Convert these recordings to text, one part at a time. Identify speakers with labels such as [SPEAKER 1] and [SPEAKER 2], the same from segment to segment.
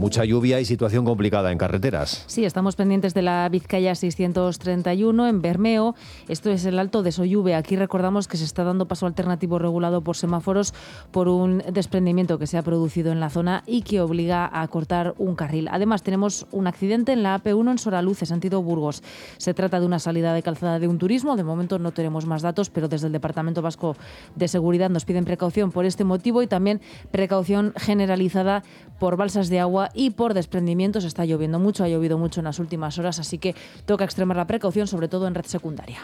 [SPEAKER 1] mucha lluvia y situación complicada en carreteras.
[SPEAKER 2] Sí, estamos pendientes de la Vizcaya 631 en Bermeo. Esto es el Alto de Sollube. Aquí recordamos que se está dando paso alternativo regulado por semáforos por un desprendimiento que se ha producido en la zona y que obliga a cortar un carril. Además, tenemos un accidente en la AP1 en Soraluce, sentido Burgos. Se trata de una salida de calzada de un turismo. De momento no tenemos más datos, pero desde el Departamento Vasco de Seguridad nos piden precaución por este motivo y también precaución generalizada por balsas de agua y por desprendimientos. Está lloviendo mucho, ha llovido mucho en las últimas horas, así que toca extremar la precaución, sobre todo en red secundaria.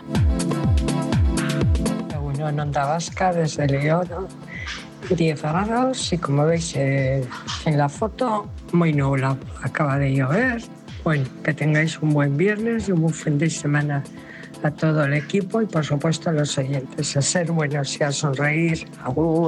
[SPEAKER 3] Bueno, en Onda Vasca, desde León, 10 grados y como veis en la foto, muy nublado. Acaba de llover. Bueno, que tengáis un buen viernes y un buen fin de semana a todo el equipo y por supuesto a los oyentes. A ser buenos y a sonreír. Agur.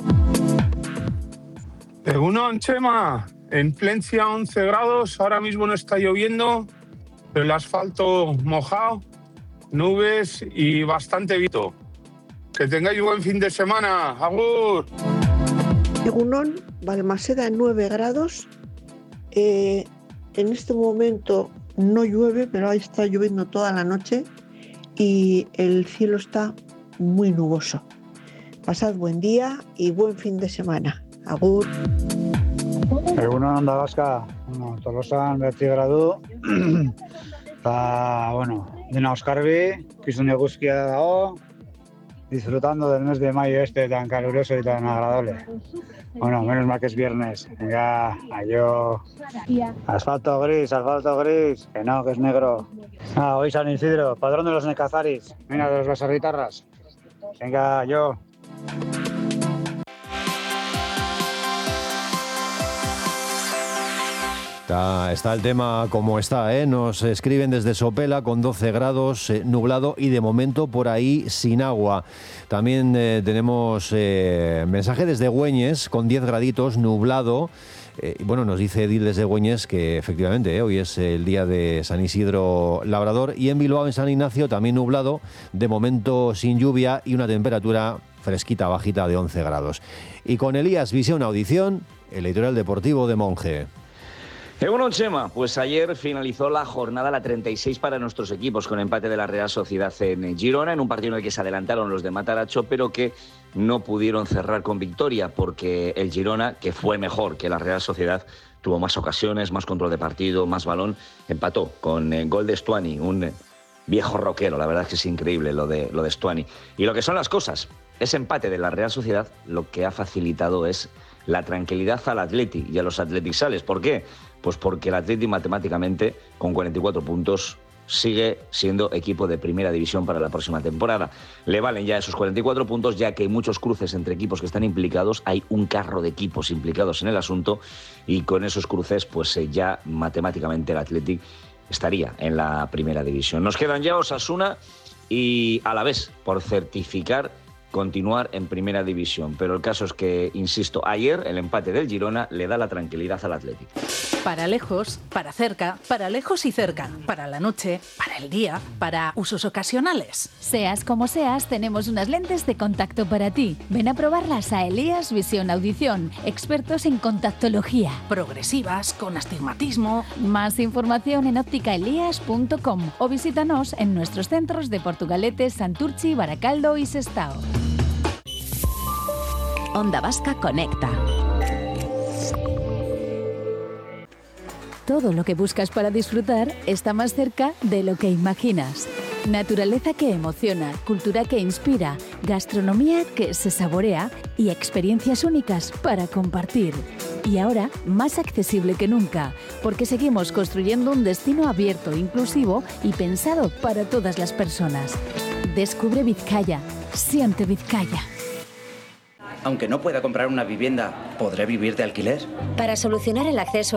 [SPEAKER 4] Egunon, Chema. En Plencia 11 grados, ahora mismo no está lloviendo, pero el asfalto mojado, nubes y bastante viento. Que tengáis buen fin de semana. Agur.
[SPEAKER 5] Egunon, Balmaseda 9 grados. En este momento no llueve, pero ahí está lloviendo toda la noche y el cielo está muy nuboso. Pasad buen día y buen fin de semana. Agur.
[SPEAKER 6] Egunon Onda Vasca, Tolosan 20 gradu, eta, dena Oskarbi, kizun eguzkia dago, disfrutando del mes de mayo tan caluroso y tan agradable. Menos mal que es viernes. Venga, yo. Asfalto gris, que no, que es negro. Hoy San Isidro, padrón de los Necazaris, mira, de los baserritarras. Venga, yo.
[SPEAKER 1] Está el tema como está, ¿eh? Nos escriben desde Sopela con 12 grados, nublado y de momento por ahí sin agua. También tenemos mensaje desde Güeñes con 10 graditos, nublado. Nos dice Edil desde Güeñes que efectivamente hoy es el día de San Isidro Labrador y en Bilbao, en San Ignacio, también nublado, de momento sin lluvia y una temperatura fresquita, bajita de 11 grados. Y con Elías Visión Audición, el editorial deportivo de Monge.
[SPEAKER 7] Egunon, Chema, pues ayer finalizó la jornada la 36 para nuestros equipos con empate de la Real Sociedad en Girona, en un partido en el que se adelantaron los de Mataracho, pero que no pudieron cerrar con victoria porque el Girona, que fue mejor que la Real Sociedad, tuvo más ocasiones, más control de partido, más balón, empató con gol de Stuani, un viejo rockero. La verdad es que es increíble lo de Stuani. Y lo que son las cosas, ese empate de la Real Sociedad lo que ha facilitado es la tranquilidad al Atleti y a los atletisales. ¿Por qué? Pues porque el Atleti matemáticamente, con 44 puntos, sigue siendo equipo de primera división para la próxima temporada. Le valen ya esos 44 puntos, ya que hay muchos cruces entre equipos que están implicados, hay un carro de equipos implicados en el asunto, y con esos cruces, pues ya matemáticamente el Atleti estaría en la primera división. Nos quedan ya Osasuna y Alavés por certificar continuar en primera división, pero el caso es que, insisto, ayer el empate del Girona le da la tranquilidad al Atlético.
[SPEAKER 8] Para lejos, para cerca, para lejos y cerca, para la noche, para el día, para usos ocasionales.
[SPEAKER 9] Seas como seas, tenemos unas lentes de contacto para ti. Ven a probarlas a Elías Visión Audición, expertos en contactología.
[SPEAKER 8] Progresivas, con astigmatismo.
[SPEAKER 9] Más información en ópticaelías.com o visítanos en nuestros centros de Portugalete, Santurchi, Baracaldo y Sestao.
[SPEAKER 10] Onda Vasca Conecta.
[SPEAKER 9] Todo lo que buscas para disfrutar está más cerca de lo que imaginas. Naturaleza que emociona, cultura que inspira, gastronomía que se saborea y experiencias únicas para compartir. Y ahora, más accesible que nunca, porque seguimos construyendo un destino abierto, inclusivo y pensado para todas las personas. Descubre Vizcaya. Siente Vizcaya.
[SPEAKER 11] Aunque no pueda comprar una vivienda, ¿podré vivir de alquiler?
[SPEAKER 12] Para solucionar el acceso